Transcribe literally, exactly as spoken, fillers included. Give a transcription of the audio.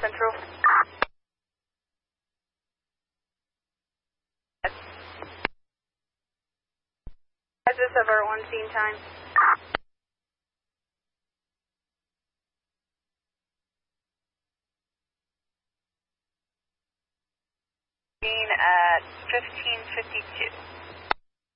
Central. Is this of our one scene time? Scene at fifteen fifty-two.